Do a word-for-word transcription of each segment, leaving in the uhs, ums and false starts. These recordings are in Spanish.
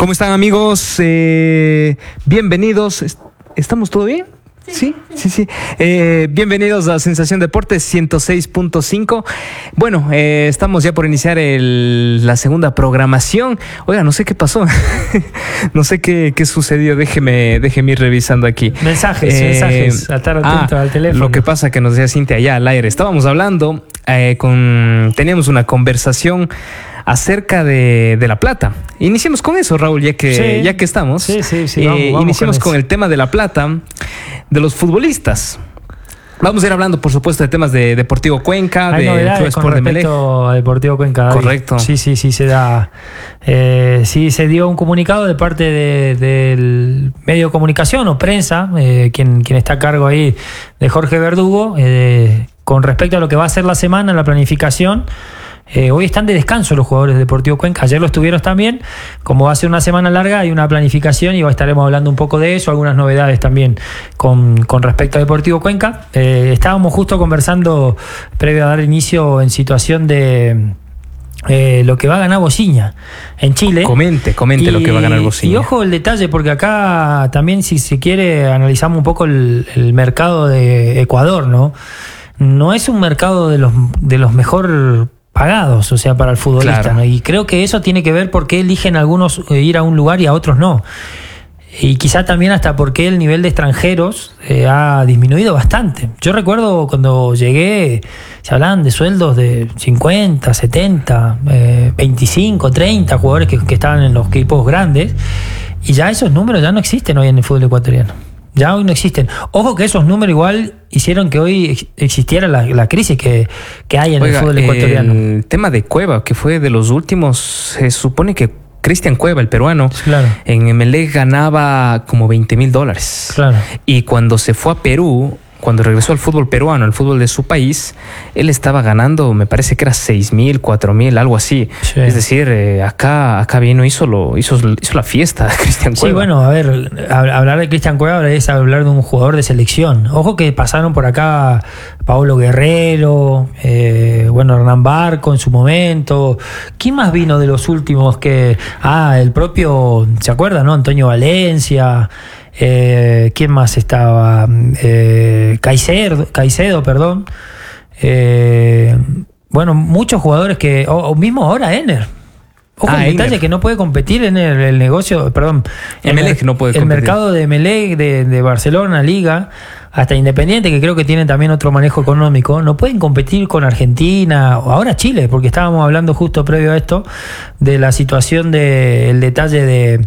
¿Cómo están, amigos? Eh, bienvenidos. ¿Estamos todo bien? Sí, sí, sí. Eh, bienvenidos a Sensación Deportes ciento seis punto cinco. Bueno, eh, estamos ya por iniciar el, la segunda programación. Oiga, no sé qué pasó. no sé qué, qué sucedió. Déjeme, déjeme ir revisando aquí. Mensajes, eh, mensajes. A estar atento ah, al teléfono. Lo que pasa que nos decía Cintia allá al aire. Estábamos hablando, eh, con, teníamos una conversación acerca de, de La Plata. Iniciemos con eso, Raúl, ya que, sí, ya que estamos. Sí, sí, sí. Eh, vamos, vamos iniciemos con, con el tema de La Plata, de los futbolistas. Vamos a ir hablando, por supuesto, de temas de Deportivo Cuenca, Hay de Club Sport de Melec. A Deportivo Cuenca. David. Correcto. Sí, sí, sí se da. Eh, sí se dio un comunicado de parte de, del medio de comunicación o prensa, eh, quien, quien está a cargo ahí de Jorge Verdugo, eh, con respecto a lo que va a ser la semana, la planificación. Eh, hoy están de descanso los jugadores de Deportivo Cuenca, ayer lo estuvieron también. Como va a ser una semana larga, hay una planificación y hoy estaremos hablando un poco de eso, algunas novedades también con, con respecto a Deportivo Cuenca. Eh, estábamos justo conversando previo a dar inicio en situación de eh, lo que va a ganar Bociña en Chile. Comente, comente y, lo que va a ganar Bociña. Y ojo el detalle, porque acá también, si se quiere, analizamos un poco el, el mercado de Ecuador, ¿no? No es un mercado de los, de los mejor pagados, o sea, para el futbolista, claro, ¿no? Y creo que eso tiene que ver por qué eligen algunos ir a un lugar y a otros no. Y quizá también hasta porque el nivel de extranjeros eh, ha disminuido bastante. Yo recuerdo cuando llegué, se hablaban de sueldos de cincuenta, setenta, eh, veinticinco, treinta jugadores que, que estaban en los equipos grandes, y ya esos números ya no existen hoy en el fútbol ecuatoriano. Ya hoy no existen. Ojo que esos números igual hicieron que hoy existiera la, la crisis que, que hay en Oiga, el fútbol ecuatoriano. El tema de Cueva, que fue de los últimos, se supone que Cristian Cueva, el peruano, claro, en Emelec ganaba como veinte mil dólares. Claro. Y cuando se fue a Perú, cuando regresó al fútbol peruano, al fútbol de su país, él estaba ganando, me parece que era seis mil, cuatro mil, algo así. Sí. Es decir, eh, acá, acá vino, hizo, lo, hizo, hizo la fiesta de Cristian Cueva. Sí, bueno, a ver, hablar de Cristian Cueva es hablar de un jugador de selección. Ojo que pasaron por acá Paulo Guerrero, eh, bueno, Hernán Barco en su momento. ¿Quién más vino de los últimos que...? Ah, el propio, ¿se acuerdan, no? Antonio Valencia... Eh, ¿Quién más estaba? Eh, Caicedo, Caicedo, perdón. Eh, bueno, muchos jugadores que... O, o mismo ahora Ener. Ojo, ah, el detalle que no puede competir en el, el negocio, perdón, Emelec no puede el competir. mercado de Emelec, de, de Barcelona, Liga, hasta Independiente, que creo que tienen también otro manejo económico, no pueden competir con Argentina o ahora Chile, porque estábamos hablando justo previo a esto de la situación del detalle de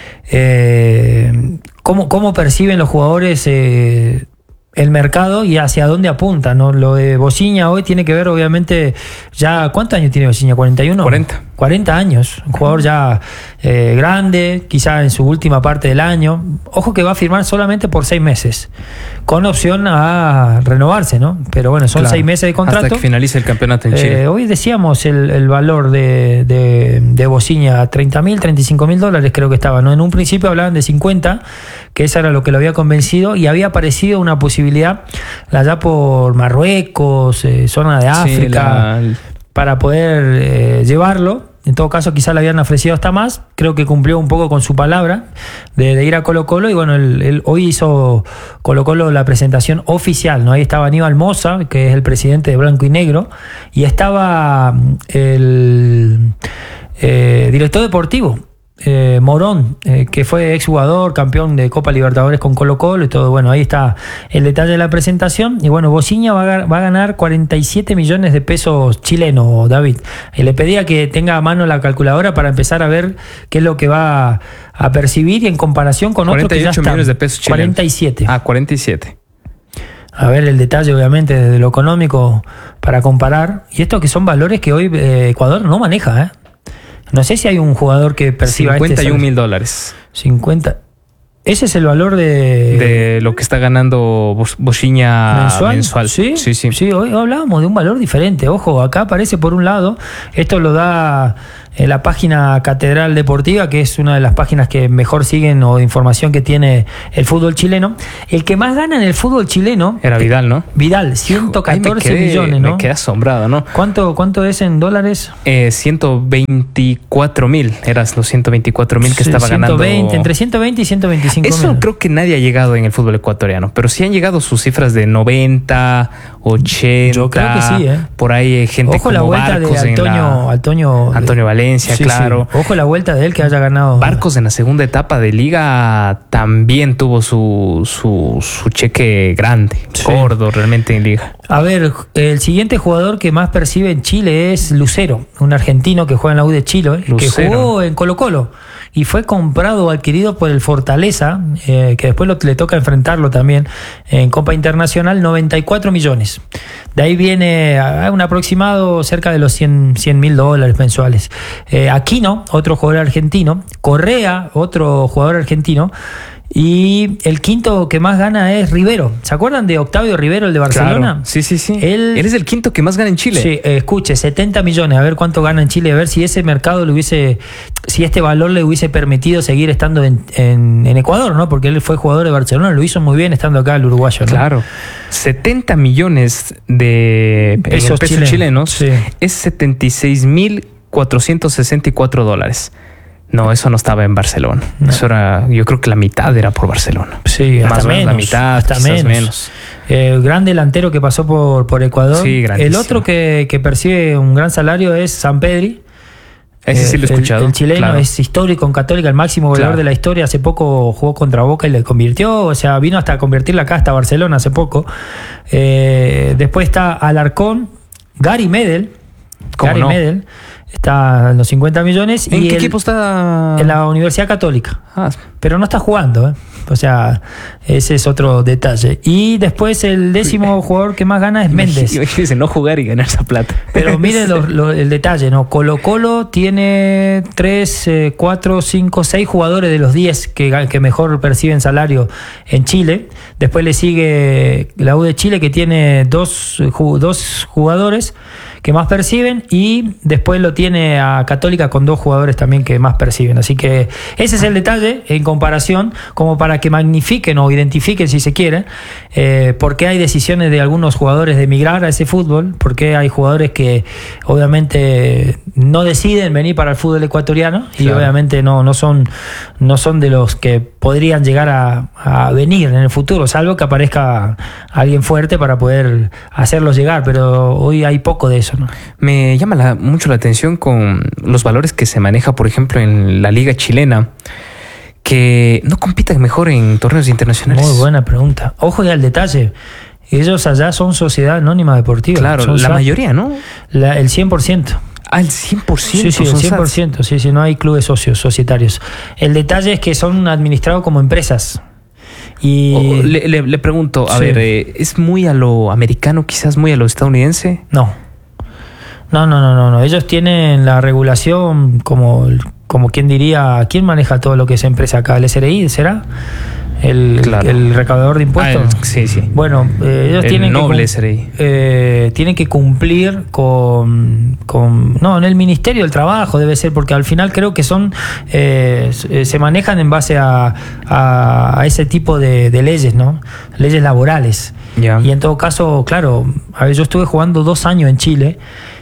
eh, cómo, cómo perciben los jugadores eh, el mercado y hacia dónde apunta, ¿no? Lo de Bociña hoy tiene que ver, obviamente, ya... ¿Cuántos años tiene Bociña? ¿cuarenta y uno? cuarenta. cuarenta años. Un jugador ya eh, grande, quizá en su última parte del año. Ojo que va a firmar solamente por seis meses, con opción a renovarse, ¿no? Pero bueno, son claro, seis meses de contrato. Hasta que finalice el campeonato en Chile. Eh, hoy decíamos el, el valor de, de, de Bociña, treinta mil, treinta y cinco mil dólares creo que estaba, ¿no? En un principio hablaban de cincuenta, que eso era lo que lo había convencido, y había aparecido una posibilidad allá por Marruecos, eh, zona de África, sí, la... para poder eh, llevarlo. En todo caso, quizás le habían ofrecido hasta más. Creo que cumplió un poco con su palabra de, de ir a Colo Colo. Y bueno, él, él hoy hizo Colo Colo la presentación oficial, ¿no? Ahí estaba Aníbal Moza, que es el presidente de Blanco y Negro, y estaba el eh, director deportivo, Eh, Morón, eh, que fue exjugador, campeón de Copa Libertadores con Colo Colo y todo. Bueno, ahí está el detalle de la presentación. Y bueno, Bociña va a, va a ganar cuarenta y siete millones de pesos chilenos, David. Y le pedía que tenga a mano la calculadora para empezar a ver qué es lo que va a, a percibir, y en comparación con otros que ya están. millones de pesos chilenos. cuarenta y siete. Ah, cuarenta y siete. A ver el detalle, obviamente, desde lo económico para comparar. Y esto que son valores que hoy eh, Ecuador no maneja, ¿eh? No sé si hay un jugador que perciba cincuenta y un mil dólares. cincuenta. Ese es el valor de... De lo que está ganando Bociña mensual. mensual. ¿Sí? Sí, sí. Sí, hoy hablábamos de un valor diferente. Ojo, acá aparece por un lado, esto lo da en la página Catedral Deportiva, que es una de las páginas que mejor siguen o de información que tiene el fútbol chileno. El que más gana en el fútbol chileno era Vidal, ¿no? Vidal, ciento catorce Ay, me quedé, millones, ¿no? Me quedé asombrado, ¿no? ¿Cuánto, cuánto es en dólares? Eh, ciento veinticuatro mil, eran los ciento veinticuatro mil que Sí, estaba ciento veinte, ganando. entre ciento veinte y ciento veinticinco Eso mil. creo que nadie ha llegado en el fútbol ecuatoriano, pero sí han llegado sus cifras de noventa, ochenta. Yo creo que sí, ¿eh? Por ahí hay gente Ojo como la vuelta de Barcos en Antonio, la- Antonio, Antonio Valencia, sí, claro. sí. Ojo la vuelta de él que haya ganado. Barcos en la segunda etapa de liga también tuvo su, su, su cheque grande, Sí. gordo realmente en liga. A ver, el siguiente jugador que más percibe en Chile es Lucero, un argentino que juega en la U de Chile, que Lucero. jugó en Colo-Colo y fue comprado o adquirido por el Fortaleza, eh, que después lo, le toca enfrentarlo también en Copa Internacional, noventa y cuatro millones. De ahí viene a, a un aproximado cerca de los cien mil dólares mensuales. Eh, Aquino, otro jugador argentino. Correa, otro jugador argentino. Y el quinto que más gana es Rivero. ¿Se acuerdan de Octavio Rivero, el de Barcelona? Claro. Sí, sí, sí. Él- Él es el quinto que más gana en Chile. Sí, eh, escuche, setenta millones, a ver cuánto gana en Chile, a ver si ese mercado le hubiese, si este valor le hubiese permitido seguir estando en, en, en Ecuador, ¿no? Porque él fue jugador de Barcelona, lo hizo muy bien estando acá el uruguayo, ¿no? Claro. setenta millones de Pesos en el peso chilenos. chilenos Sí. es setenta y seis mil cuatrocientos sesenta y cuatro dólares. No, eso no estaba en Barcelona. No. Eso era, yo creo que la mitad era por Barcelona. Sí, hasta Más o menos menos, la mitad, hasta quizás menos. menos. Eh, gran delantero que pasó por, por Ecuador. Sí, el grandísimo. otro que, que percibe un gran salario es Sampedri. Ese sí lo he Eh, escuchado. El, el chileno claro. es histórico en Católica, el máximo goleador Claro. de la historia. Hace poco jugó contra Boca y le convirtió. O sea, vino hasta convertirla acá, hasta Barcelona hace poco. Eh, después está Alarcón, Gary Medel. ¿Cómo Gary no? Medel está en los cincuenta millones. ¿En y qué el- equipo está? En la Universidad Católica. Ah, Pero no está jugando, ¿eh? O sea, ese es otro detalle. Y después el décimo jugador que más gana es Méndez. Imagínense no jugar y ganar esa plata. Pero miren lo- lo- el detalle, ¿no? Colo Colo tiene tres, cuatro, cinco, seis jugadores de los diez que, ga- que mejor perciben salario en Chile. Después le sigue la U de Chile, que tiene dos, ju- dos jugadores que más perciben, y después lo tiene a Católica con dos jugadores también que más perciben. Así que ese es el detalle en comparación, como para que magnifiquen o identifiquen, si se quiere, eh, por qué hay decisiones de algunos jugadores de emigrar a ese fútbol, por qué hay jugadores que obviamente no deciden venir para el fútbol ecuatoriano y Claro. obviamente no, no, son, no son de los que podrían llegar a, a venir en el futuro, salvo que aparezca alguien fuerte para poder hacerlos llegar, pero hoy hay poco de eso, ¿no? Me llama la- mucho la atención con los valores que se maneja, por ejemplo, en la liga chilena, que no compiten mejor en torneos internacionales. Muy buena pregunta. Ojo ya al detalle. Ellos allá son sociedad anónima deportiva. Claro, Son la S A T. mayoría, ¿no? La- el cien por ciento. Ah, el cien por ciento. Sí, sí, el son cien por S A Ts. ciento. Sí, sí, no hay clubes socios, societarios. El detalle es que son administrados como empresas. Y O- le, le- le pregunto, a Sí. ver, eh, ¿es muy a lo americano, quizás muy a lo estadounidense? no. No, no, no, no, no. Ellos tienen la regulación como, como quien diría, ¿quién maneja todo lo que es empresa acá? ¿El S R I será? El, Claro. el recaudador de impuestos. Ah, el- sí, sí. Bueno, eh, ellos El tienen noble que, cum- S R I. eh, tienen que cumplir con, con... No, en el Ministerio del Trabajo debe ser, porque al final creo que son... eh, se se manejan en base a, a, a ese tipo de, de leyes, ¿no? Leyes laborales. Ya. Y en todo caso, claro, a ver, yo estuve jugando dos años en Chile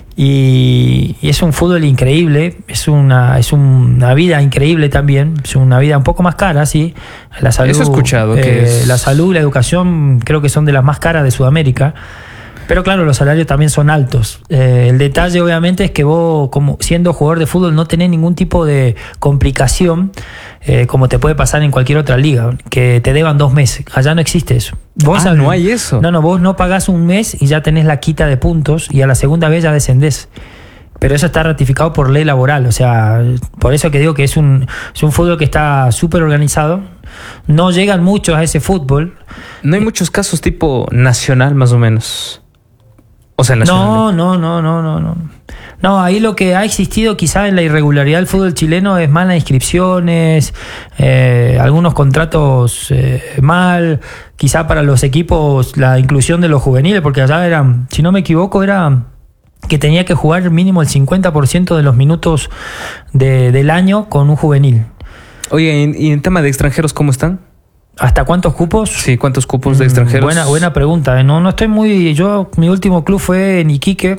y, y es un fútbol increíble, es una, es una vida increíble también, es una vida un poco más cara, sí. La salud, Eso he escuchado, que eh, es- la salud y la educación creo que son de las más caras de Sudamérica. Pero claro, los salarios también son altos. Eh, el detalle obviamente es que vos, como siendo jugador de fútbol, no tenés ningún tipo de complicación, eh, como te puede pasar en cualquier otra liga, que te deban dos meses. Allá no existe eso. Vos Ah, al- no hay eso. No, no, vos no pagás un mes y ya tenés la quita de puntos y a la segunda vez ya descendés. Pero eso está ratificado por ley laboral, o sea, por eso que digo que es un, es un fútbol que está súper organizado. No llegan muchos a ese fútbol. No hay muchos casos tipo nacional, más o menos. O sea, nacional. No, no, no, no, no, no. No, ahí lo que ha existido quizá en la irregularidad del fútbol chileno es malas inscripciones, eh, algunos contratos eh, mal, quizá para los equipos la inclusión de los juveniles, porque allá eran, si no me equivoco, era que tenía que jugar mínimo el cincuenta por ciento de los minutos de, del año con un juvenil. Oye, ¿y en tema de extranjeros cómo están? ¿Hasta cuántos cupos? Sí, ¿cuántos cupos de extranjeros? Buena, buena pregunta. No, no estoy muy... Yo, mi último club fue en Iquique,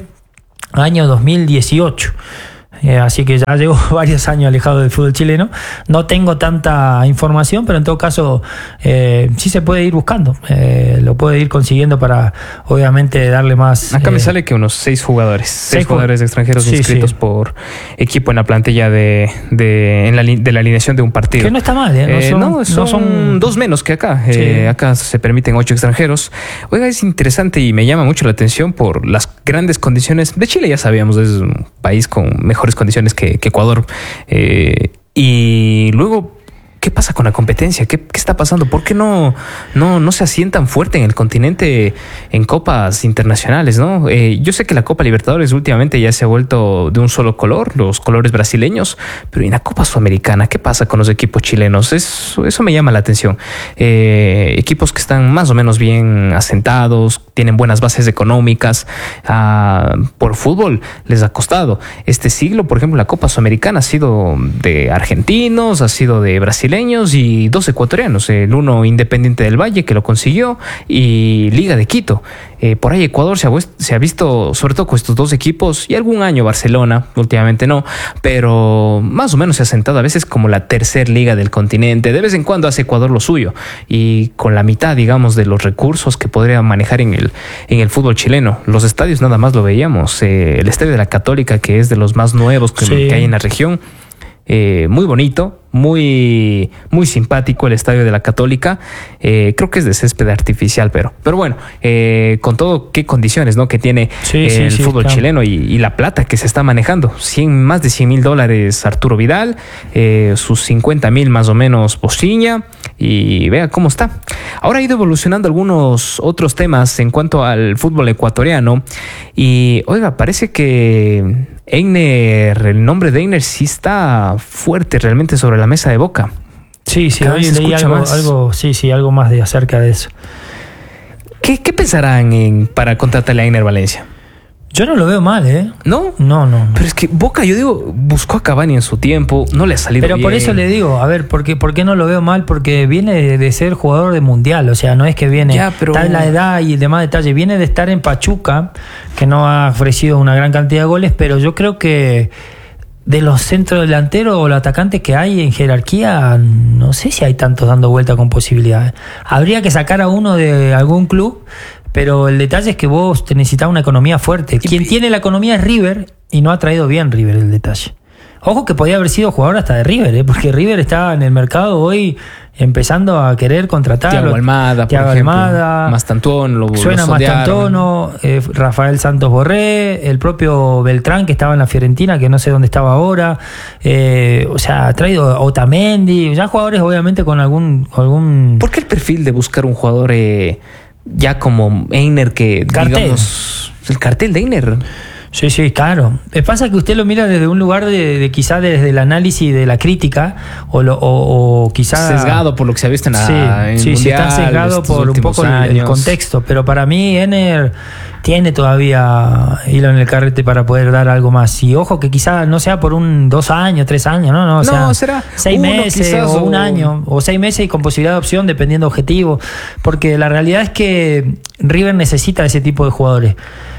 año dos mil dieciocho. Eh, así que ya llevo varios años alejado del fútbol chileno. No tengo tanta información, pero en todo caso eh, sí se puede ir buscando. Eh, lo puede ir consiguiendo para, obviamente, darle más... Acá eh, me sale que unos seis jugadores. Seis, seis jugadores extranjeros sí, inscritos sí. por equipo en la plantilla de, de, en la, de la alineación de un partido. Que no está mal, ¿eh? No, eh, son, no, son, no son dos menos que acá. Sí. Eh, acá se permiten ocho extranjeros. Oiga, es interesante y me llama mucho la atención por las grandes condiciones. De Chile ya sabíamos, es un país con mejores condiciones que, que Ecuador. Eh, y luego, ¿qué pasa con la competencia? ¿Qué, qué está pasando? ¿Por qué no, no, no se asientan fuerte en el continente en copas internacionales, ¿no? Eh, yo sé que la Copa Libertadores últimamente ya se ha vuelto de un solo color, los colores brasileños, pero en la Copa Sudamericana, ¿qué pasa con los equipos chilenos? Eso, eso me llama la atención. Eh, equipos que están más o menos bien asentados, tienen buenas bases económicas. Uh, por fútbol les ha costado. Este siglo, por ejemplo, la Copa Sudamericana ha sido de argentinos, ha sido de brasileños y dos ecuatorianos. El uno Independiente del Valle, que lo consiguió, y Liga de Quito. Eh, por ahí Ecuador se ha, se ha visto, sobre todo con estos dos equipos, y algún año Barcelona, últimamente no, pero más o menos se ha sentado a veces como la tercer liga del continente. De vez en cuando hace Ecuador lo suyo, y con la mitad, digamos, de los recursos que podría manejar en el, en el fútbol chileno. Los estadios nada más lo veíamos. Eh, el estadio de la Católica, que es de los más nuevos que, sí. que hay en la región, eh, muy bonito, muy, muy simpático el estadio de la Católica. Eh, creo que es de césped artificial, pero, pero bueno, eh, con todo, qué condiciones, ¿no? que tiene sí, eh, sí, el sí, fútbol claro. chileno y, y la plata que se está manejando. cien, más de cien mil dólares Arturo Vidal, eh, sus cincuenta mil más o menos Bociña, y vea cómo está. Ahora ha ido evolucionando algunos otros temas en cuanto al fútbol ecuatoriano, y oiga, parece que Einer, el nombre de Einer sí está fuerte realmente sobre la mesa de Boca. Sí, sí, Cada hoy vez se leí escucha algo, más. algo, sí, sí, algo más de acerca de eso. ¿Qué, qué pensarán en, para contratarle a Einer Valencia? Yo no lo veo mal, ¿eh? ¿No? No, no. Pero es que Boca, yo digo, buscó a Cavani en su tiempo, no le ha salido Pero bien. por eso le digo, a ver, ¿por qué, ¿por qué no lo veo mal? Porque viene de, de ser jugador de mundial, o sea, no es que viene, Ya, pero... está en la edad y demás detalle, viene de estar en Pachuca, que no ha ofrecido una gran cantidad de goles, pero yo creo que de los centros delanteros o los atacantes que hay en jerarquía, no sé si hay tantos dando vuelta con posibilidades. Habría que sacar a uno de algún club, pero el detalle es que vos te necesitas una economía fuerte. Quien tiene la economía es River, y no ha traído bien River el detalle. Ojo que podía haber sido jugador hasta de River, ¿eh? Porque River está en el mercado hoy empezando a querer contratar. Thiago Almada, Thiago por ejemplo. Almada. Mastantuono, lo, Suena lo Mastantuono, eh, Rafael Santos Borré, el propio Beltrán, que estaba en la Fiorentina, que no sé dónde estaba ahora. Eh, o sea, ha traído Otamendi, ya jugadores obviamente con algún... algún... ¿Por qué el perfil de buscar un jugador eh, ya como Einer que, Cartel. digamos, el cartel de Einer? Sí, sí, claro. Me pasa que usted lo mira desde un lugar de, de quizá desde el análisis de la crítica o, lo, o, o quizá... Sesgado por lo que se ha visto en la Sí, en sí, mundial, sí, está sesgado por un poco el, el contexto. Pero para mí, Einer tiene todavía hilo en el carrete para poder dar algo más. Y ojo que quizá no sea por un dos años, tres años, no, no. O sea, no, será seis uno, meses quizás, o un o... año, o seis meses y con posibilidad de opción dependiendo objetivo. Porque la realidad es que River necesita ese tipo de jugadores.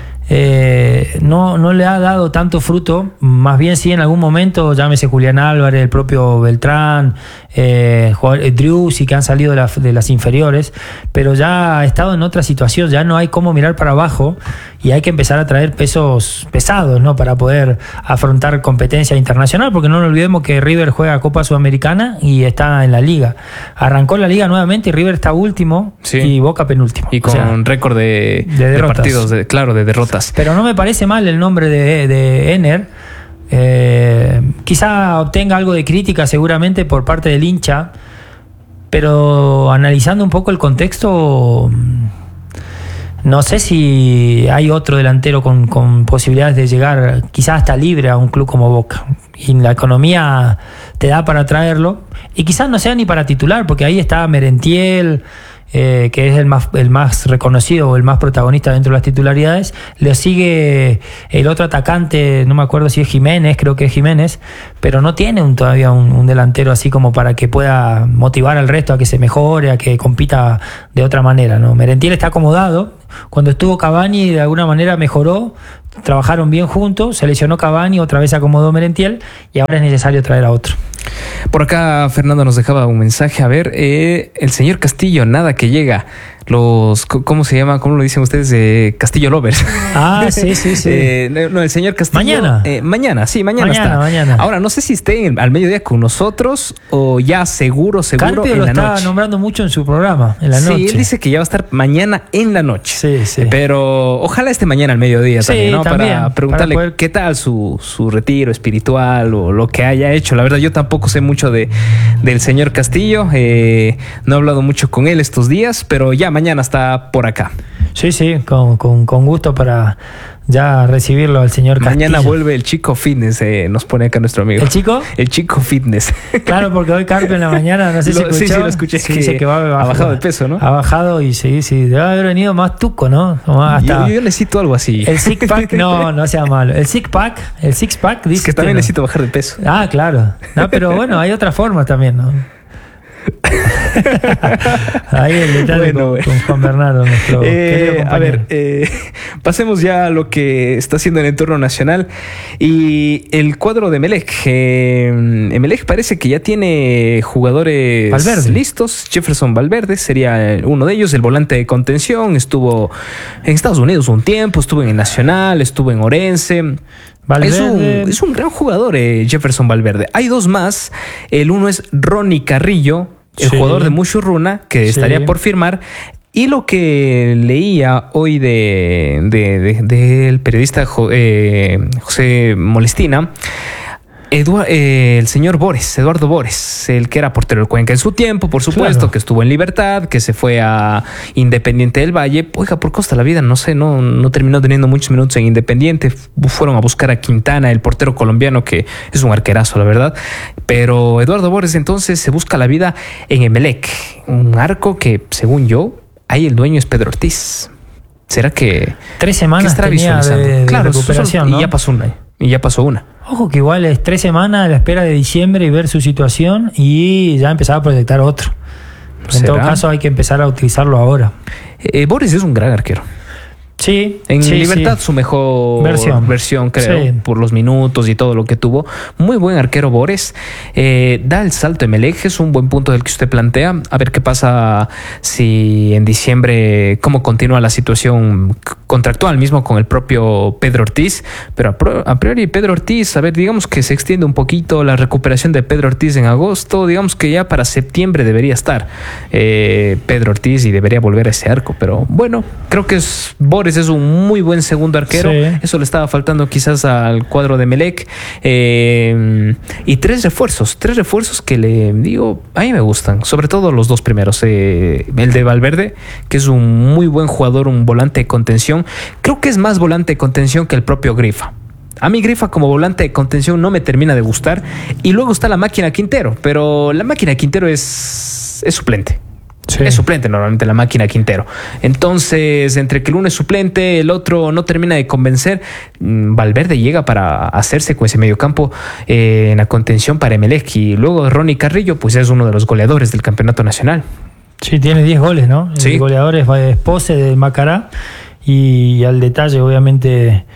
Eh, no, no le ha dado tanto fruto, más bien sí en algún momento, llámese Julián Álvarez, el propio Beltrán, eh, Drew, sí que han salido de, la, de las inferiores, pero ya ha estado en otra situación, ya no hay cómo mirar para abajo y hay que empezar a traer pesos pesados, ¿no? Para poder afrontar competencia internacional, porque no nos olvidemos que River juega Copa Sudamericana y está en la liga, arrancó la liga nuevamente y River está último, sí. Y Boca penúltimo, y con o sea, récord de, de, de partidos, de, claro, de derrotas. Pero no me parece mal el nombre de, de Einer. Eh, quizá obtenga algo de crítica seguramente por parte del hincha, pero analizando un poco el contexto, no sé si hay otro delantero con, con posibilidades de llegar quizás hasta libre a un club como Boca. Y la economía te da para traerlo. Y quizás no sea ni para titular, porque ahí está Merentiel, eh, que es el más, el más reconocido o el más protagonista dentro de las titularidades. Le sigue el otro atacante, no me acuerdo si es Jiménez, creo que es Jiménez, pero no tiene un, todavía un, un delantero así como para que pueda motivar al resto a que se mejore, a que compita de otra manera, ¿no? Merentiel está acomodado. Cuando estuvo Cavani, de alguna manera mejoró, trabajaron bien juntos, se lesionó Cavani, otra vez acomodó Merentiel y ahora es necesario traer a otro. Por acá Fernando nos dejaba un mensaje. A ver, eh, el señor Castillo, nada que llega. Los, ¿cómo se llama? ¿Cómo lo dicen ustedes? Eh, Castillo Lovers. Ah, sí, sí, sí. eh, no, el señor Castillo. Mañana. Eh, mañana, sí, mañana, mañana está. Mañana. Ahora, no sé si esté en, al mediodía con nosotros o ya seguro, seguro Carpio en lo la está noche. nombrando mucho en su programa, en la sí, noche. Sí, él dice que ya va a estar mañana en la noche. Sí, sí. Pero ojalá esté mañana al mediodía sí, también, ¿no? También, para preguntarle para poder... qué tal su, su retiro espiritual o lo que haya hecho. La verdad, yo tampoco sé mucho de, del señor Castillo. Eh, no he hablado mucho con él estos días, pero ya mañana está por acá. Sí, sí, con, con, con gusto para ya recibirlo al señor Castillo. Mañana vuelve el Chico Fitness, eh, nos pone acá nuestro amigo. ¿El Chico? El Chico Fitness. Claro, porque hoy Carpio en la mañana, no sé si lo, escuchó. Sí, sí, lo escuché. Sí, que dice que va, va, ha bajado de peso, ¿no? Ha bajado y sí, sí, debe haber venido más tuco, ¿no? Hasta yo, yo necesito algo así. El six pack, no, no sea malo. El six pack, el six pack dice es que también no. necesito bajar de peso. Ah, claro. No, pero bueno, hay otras formas también, ¿no? Ahí el detalle bueno, con, con Juan Bernardo, nuestro eh, querido a ver, eh, pasemos ya a lo que está haciendo el entorno nacional y el cuadro de Emelec. Eh, Emelec parece que ya tiene jugadores Valverde. listos. Jefferson Valverde sería uno de ellos, el volante de contención. Estuvo en Estados Unidos un tiempo, estuvo en el Nacional, estuvo en Orense. Es un, es un gran jugador, eh, Jefferson Valverde. Hay dos más. El uno es Ronnie Carrillo, el sí. jugador de Mushurruna, que sí. estaría por firmar. Y lo que leía hoy de, de, de, de el periodista jo, eh, José Molestina, Eduard, eh, el señor Bores, Eduardo Bores, el que era portero del Cuenca en su tiempo, por supuesto, claro. que estuvo en Libertad, que se fue a Independiente del Valle. Oiga, por costa de la vida, no sé, no, no terminó teniendo muchos minutos en Independiente. Fueron a buscar a Quintana, el portero colombiano, que es un arquerazo, la verdad. Pero Eduardo Bores entonces se busca la vida en Emelec, un arco que, según yo, ahí el dueño es Pedro Ortiz. ¿Será que tres semanas tenía de, de claro, recuperación, ¿no? Y ya pasó una. Y ya pasó una. Ojo que igual es tres semanas a la espera de diciembre y ver su situación y ya empezar a proyectar otro. En ¿Será? todo caso hay que empezar a utilizarlo ahora. Eh, Boris es un gran arquero. Sí. En sí, Libertad sí. su mejor versión, versión creo, sí. por los minutos y todo lo que tuvo. Muy buen arquero Bores. Eh, da el salto Emelec, es un buen punto del que usted plantea. A ver qué pasa si en diciembre, cómo continúa la situación contractual mismo con el propio Pedro Ortiz. Pero a priori Pedro Ortiz, a ver, digamos que se extiende un poquito la recuperación de Pedro Ortiz en agosto. Digamos que ya para septiembre debería estar eh, Pedro Ortiz y debería volver a ese arco. Pero bueno, creo que es Bores es un muy buen segundo arquero. Sí. Eso le estaba faltando quizás al cuadro de Emelec. Eh, y tres refuerzos, tres refuerzos que le digo, a mí me gustan. Sobre todo los dos primeros. Eh, el de Valverde, que es un muy buen jugador, un volante de contención. Creo que es más volante de contención que el propio Grifa. A mí Grifa como volante de contención no me termina de gustar. Y luego está la máquina Quintero. Pero la máquina Quintero es, es suplente. Sí. Es suplente normalmente la máquina Quintero. Entonces, entre que el uno es suplente, el otro no termina de convencer, Valverde llega para hacerse con ese mediocampo eh, en la contención para Emelec. Y luego Ronnie Carrillo, pues es uno de los goleadores del campeonato nacional. Sí, tiene diez goles, ¿no? Sí. El goleador es Pose de Macará. Y al detalle, obviamente,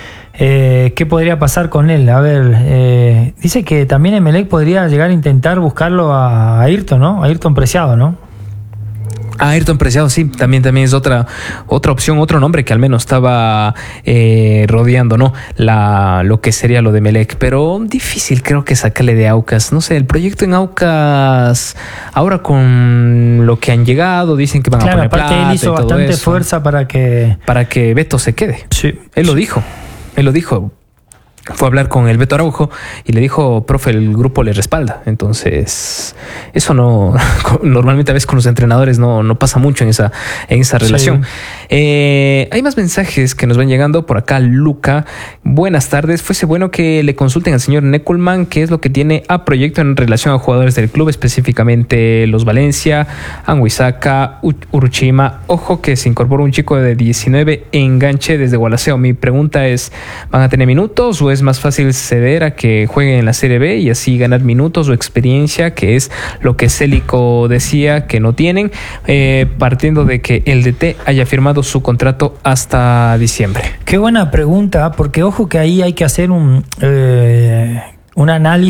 eh, ¿qué podría pasar con él? A ver, eh, dice que también Emelec podría llegar a intentar buscarlo a Ayrton, ¿no? A Ayrton Preciado, ¿no? Ah, Ayrton Preciado, sí, también, también es otra, otra opción, otro nombre que al menos estaba eh, rodeando, ¿no? La, lo que sería lo de Emelec, pero difícil creo que sacarle de Aucas. No sé, el proyecto en Aucas, ahora con lo que han llegado, dicen que van claro, a poner aparte plata él hizo y todo bastante eso, fuerza para que... Para que Beto se quede. Sí. Él lo dijo, él lo dijo. fue a hablar con el Beto Araujo y le dijo, profe, el grupo le respalda. Entonces, eso no, normalmente a veces con los entrenadores no, no pasa mucho en esa, en esa relación. Sí. Eh, hay más mensajes que nos van llegando por acá. Luca, buenas tardes. Fuese bueno que le consulten al señor Neckelman qué es lo que tiene a proyecto en relación a jugadores del club, específicamente los Valencia, Anguisaka, Uruchima. Ojo que se incorporó un chico de diecinueve enganche desde Gualaceo. Mi pregunta es, ¿van a tener minutos o es más fácil ceder a que jueguen en la Serie B y así ganar minutos o experiencia, que es lo que Célico decía que no tienen, eh, partiendo de que el D T haya firmado su contrato hasta diciembre? Qué buena pregunta, porque ojo que ahí hay que hacer un, eh, un análisis